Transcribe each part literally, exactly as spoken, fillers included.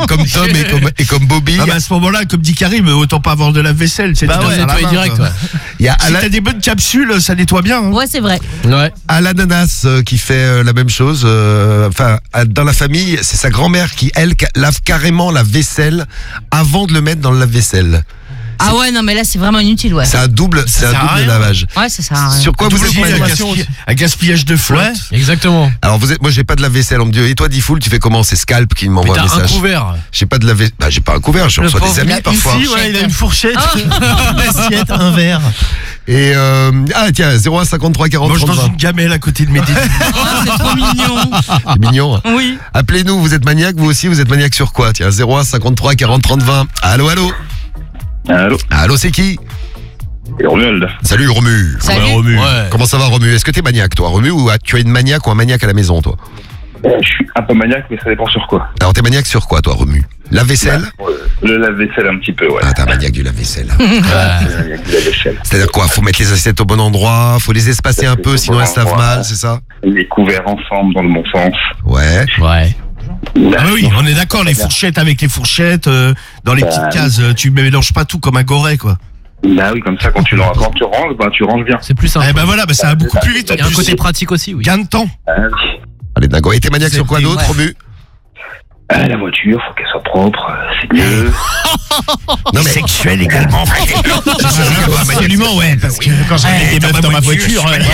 comme Tom et comme, et comme Bobby. Ah bah à ce moment-là, comme dit Karim, autant pas avoir de lave-vaisselle. C'est Bah ouais, nettoyer direct. Ouais. Il y a Si Alan, t'as des bonnes capsules, ça nettoie bien. Hein. Ouais, c'est vrai. Ouais. Alan Ananas euh, qui fait euh, la même chose. euh, Enfin, à- dans la famille, c'est sa grand-mère qui, elle, ca- lave carrément la vaisselle avant de le mettre dans le lave-vaisselle. Ah ouais, non, mais là, c'est vraiment inutile, ouais. C'est un double, c'est un sert à double rien. lavage. Ouais, ça sert à rien. Sur quoi vous êtes Aussi, un, maniaque? gaspillage, un gaspillage de flotte. Ouais, exactement. Alors vous êtes, moi j'ai pas de lave-vaisselle. On me dit, et toi Diffoul, tu fais comment? C'est Scalp qui m'envoie un Putain, un message. couvert. J'ai pas de lave bah, j'ai pas un couvert, je Le reçois pauvre, des il amis a parfois. une Ouais, il a une fourchette, Ah. une assiette, un verre. Et euh, ah tiens, zéro un cinquante-trois quarante Mange trente dans une gamelle à côté de mes débuts. Oh, c'est trop mignon. C'est mignon. Oui. Appelez-nous, vous êtes maniaque, vous aussi, vous êtes maniaque sur quoi? Tiens, zéro un cinquante-trois quarante trente vingt. Allô, allô. Allô, Allô, c'est qui? c'est Romuald. Salut Romu. Salut. Ouais, Romu. Ouais. Comment ça va Romu? Est-ce que t'es maniaque toi Romu, ou tu as une maniaque ou un maniaque à la maison toi? Euh, Je suis un peu maniaque, mais ça dépend sur quoi. Alors t'es maniaque sur quoi toi Romu? La vaisselle? Ouais, le lave-vaisselle un petit peu, ouais. Ah t'es un maniaque du lave-vaisselle. C'est maniaque de la vaisselle. C'est-à-dire quoi? Faut mettre les assiettes au bon endroit, faut les espacer un peu, sinon elles se lavent mal, c'est ça? Les couverts ensemble dans le bon sens. Ouais. Ouais. Ah bah oui, on est d'accord, les fourchettes avec les fourchettes, euh, dans les Bah, petites cases, euh, tu mélanges pas tout comme un goret, quoi. Bah oui, comme ça, quand tu, quand tu ranges, bah tu ranges bien. C'est plus simple. Eh ben voilà, bah ça va beaucoup plus vite. en Il y a un plus. côté pratique aussi, oui. Gain de temps. Ah, oui. Allez dingo. Et t'es maniaque C'est sur quoi vrai. d'autre Romu? Ah, la voiture, faut qu'elle soit propre, euh, c'est mieux. Non mais Sexuel également. Absolument, ouais, parce que quand j'avais des meufs dans ma voiture, euh,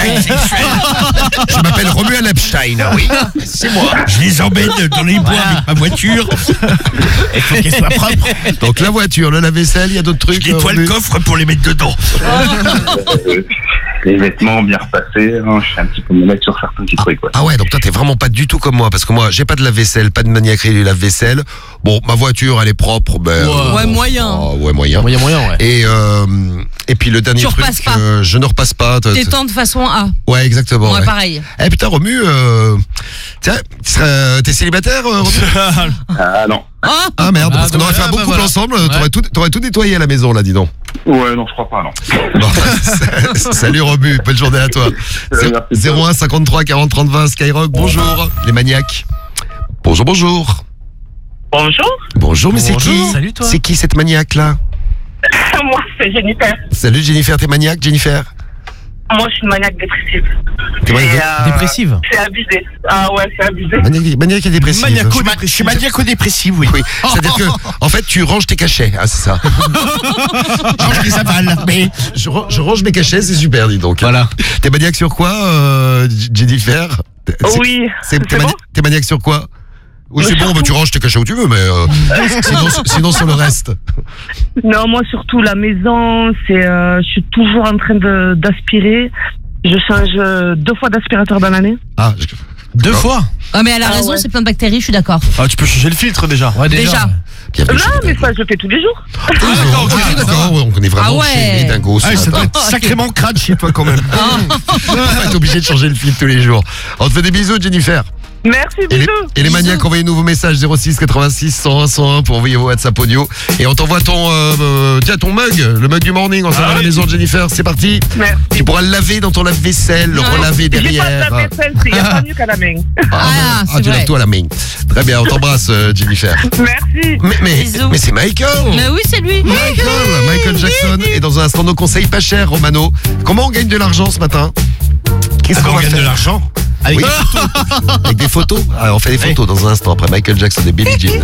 je m'appelle Romuald Epstein. Oui. c'est moi. Je les emmène dans les bois avec ma voiture. Il faut qu'elle soit propre. Donc la voiture, le lave-vaisselle, il y a d'autres trucs. Je nettoie Romu le coffre pour les mettre dedans. Euh, les vêtements bien repassés, hein, je suis un petit peu maniaque sur certains petits trucs, ouais. Ah ouais, donc toi t'es vraiment pas du tout comme moi, parce que moi j'ai pas de lave-vaisselle, pas de maniaquerie du lave-vaisselle. Bon, ma voiture elle est propre, ben. Ouais. Ouais, moyen. ah, ouais, moyen. Moyen, moyen, ouais. Et euh, et puis le dernier Tu truc, repasses pas. euh, je ne repasse pas. T- T'es t- temps de façon A. Ouais, exactement. Ouais, ouais. pareil. Eh putain, Romu, euh, tiens, tu serais- t'es célibataire, euh, Romu? Ah non. Ah, Ah merde, Ah, parce qu'on bah aurait fait un voilà, beau bah couple voilà. ensemble, Ouais. t'aurais tout, t'aurais tout nettoyé à la maison là, dis donc. Ouais, non, je crois pas, non. Bon, salut Romu, bonne journée à toi. Merci. zéro un cinquante-trois quarante trente vingt Skyrock, bonjour les maniaques. Bonjour, bonjour. Bonjour, Bonjour, mais c'est Bonjour, qui? salut, toi. C'est qui cette maniaque là? moi c'est Jennifer. Salut Jennifer, t'es maniaque Jennifer? Moi je suis une maniaque dépressive. T'es maniaque, Et, euh, Dépressive. C'est abusé. Ah ouais, c'est abusé. maniaque, maniaque et dépressive. Maniaco, je suis maniaco-dépressif, oui. Oui, c'est-à-dire que, en fait, tu ranges tes cachets, ah, c'est ça. Change les avales. Mais Je, ran- je range mes cachets, c'est super, dis donc. Voilà. T'es maniaque sur quoi, euh, J- Jennifer? C'est- Oui, c'est- T'es c'est mani- bon. t'es maniaque sur quoi? Oui, c'est bon, bah, tu ranges tes cachets où tu veux, mais euh, sinon, sinon sur le reste. Non, moi surtout la maison, c'est, euh, je suis toujours en train de d'aspirer. Je change euh, deux fois d'aspirateur dans l'année. Ah, je- Deux fois. ouais, mais elle a Ah raison, ouais. c'est plein de bactéries, je suis d'accord. ah, tu peux changer le filtre déjà. Ouais, déjà. Déjà. bienvenue chez Non, les mais dingos. ça, je le fais tous les jours. Ah, d'accord, ok, d'accord, ouais, on est vraiment Ah ouais. chez les dingos. ce Ah, ça matin. doit être sacrément crade chez toi quand même. On va être obligé de changer le fil tous les jours. On te fait des bisous, Jennifer. Merci, Et les, bisous. et les maniaques, envoyez-nous vos messages zéro six quatre-vingt-six cent un cent un pour envoyer vos WhatsApp audio. Et on t'envoie ton, euh, euh, tiens, ton mug, le mug du morning. On s'en va à la oui. maison de Jennifer. C'est parti. Merci. Tu pourras le laver dans ton lave-vaisselle, le Non, relaver J'ai pas de derrière. la vaisselle, il n'y a pas mieux qu'à la main. Ah, c'est tu vrai. laves tout à la main. Très bien, on t'embrasse, euh, Jennifer. Merci. Mais, mais, Bisous. mais c'est Michael. Mais oui, c'est lui. Michael, Michael Jackson. Et dans un instant, nos conseils pas chers, Romano. Comment on gagne de l'argent ce matin? Qu'est-ce Ah, qu'on on va gagne de faire l'argent. Avec Oui. Avec des photos. Ah, on fait des photos dans un instant après Michael Jackson et Billie Jean.